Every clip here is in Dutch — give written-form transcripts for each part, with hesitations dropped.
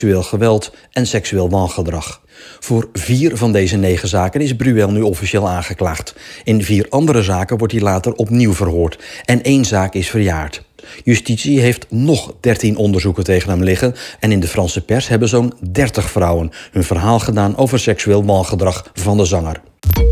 seksueel geweld en seksueel wangedrag. Voor 4 van deze 9 zaken is Bruel nu officieel aangeklaagd. In 4 andere zaken wordt hij later opnieuw verhoord. En 1 zaak is verjaard. Justitie heeft nog 13 onderzoeken tegen hem liggen. En in de Franse pers hebben zo'n 30 vrouwen hun verhaal gedaan over seksueel wangedrag van de zanger.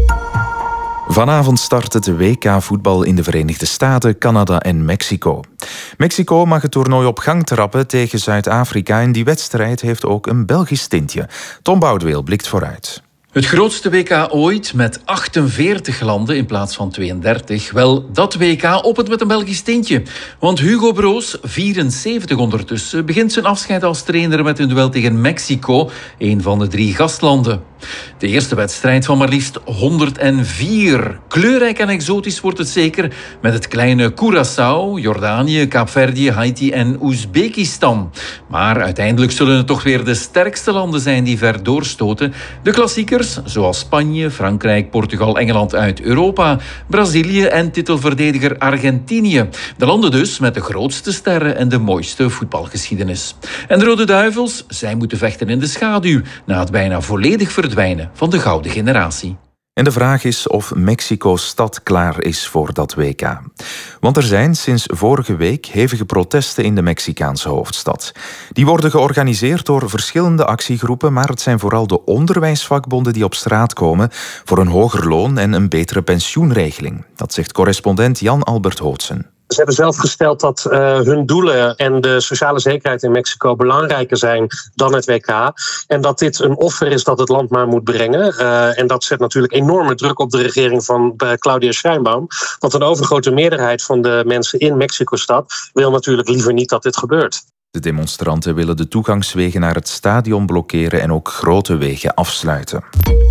Vanavond start het WK-voetbal in de Verenigde Staten, Canada en Mexico. Mexico mag het toernooi op gang trappen tegen Zuid-Afrika en die wedstrijd heeft ook een Belgisch tintje. Tom Boudeweel blikt vooruit. Het grootste WK ooit met 48 landen in plaats van 32. Wel, dat WK opent met een Belgisch tintje. Want Hugo Broos, 74 ondertussen, begint zijn afscheid als trainer met een duel tegen Mexico, een van de 3 gastlanden. De eerste wedstrijd van maar liefst 104. Kleurrijk en exotisch wordt het zeker met het kleine Curaçao, Jordanië, Kaapverdië, Haiti en Oezbekistan. Maar uiteindelijk zullen het toch weer de sterkste landen zijn die ver doorstoten. De klassiekers, zoals Spanje, Frankrijk, Portugal, Engeland uit Europa, Brazilië en titelverdediger Argentinië. De landen dus met de grootste sterren en de mooiste voetbalgeschiedenis. En de Rode Duivels, zij moeten vechten in de schaduw na het bijna volledig verdwijnen van de gouden generatie. En de vraag is of Mexico-stad klaar is voor dat WK. Want er zijn sinds vorige week hevige protesten in de Mexicaanse hoofdstad. Die worden georganiseerd door verschillende actiegroepen, maar het zijn vooral de onderwijsvakbonden die op straat komen voor een hoger loon en een betere pensioenregeling. Dat zegt correspondent Jan-Albert Hootsen. Ze hebben zelf gesteld dat hun doelen en de sociale zekerheid in Mexico belangrijker zijn dan het WK. En dat dit een offer is dat het land maar moet brengen. En dat zet natuurlijk enorme druk op de regering van Claudia Sheinbaum. Want een overgrote meerderheid van de mensen in Mexico-stad wil natuurlijk liever niet dat dit gebeurt. De demonstranten willen de toegangswegen naar het stadion blokkeren en ook grote wegen afsluiten.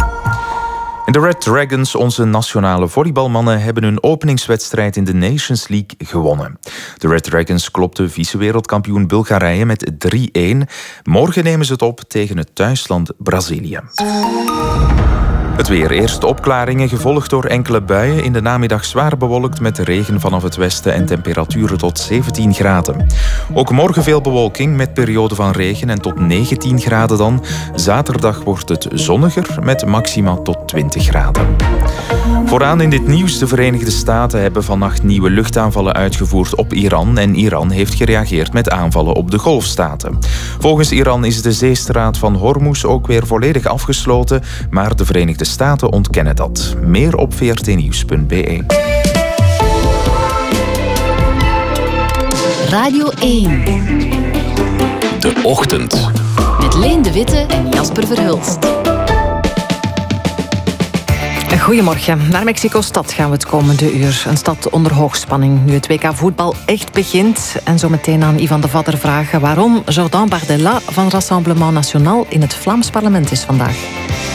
En de Red Dragons, onze nationale volleybalmannen, hebben hun openingswedstrijd in de Nations League gewonnen. De Red Dragons klopten vice-wereldkampioen Bulgarije met 3-1. Morgen nemen ze het op tegen het thuisland Brazilië. Het weer. Eerst opklaringen, gevolgd door enkele buien. In de namiddag zwaar bewolkt met regen vanaf het westen en temperaturen tot 17 graden. Ook morgen veel bewolking met perioden van regen en tot 19 graden dan. Zaterdag wordt het zonniger met maxima tot 20 graden. Vooraan in dit nieuws, de Verenigde Staten hebben vannacht nieuwe luchtaanvallen uitgevoerd op Iran en Iran heeft gereageerd met aanvallen op de Golfstaten. Volgens Iran is de zeestraat van Hormuz ook weer volledig afgesloten, maar de Verenigde Staten ontkennen dat. Meer op vrtnieuws.be. Radio 1. De Ochtend. Met Leen de Witte en Jasper Verhulst. Goedemorgen. Naar Mexico-stad gaan we het komende uur. Een stad onder hoogspanning. Nu het WK voetbal echt begint. En zo meteen aan Ivan de Vadder vragen waarom Jordan Bardella van Rassemblement National in het Vlaams parlement is vandaag.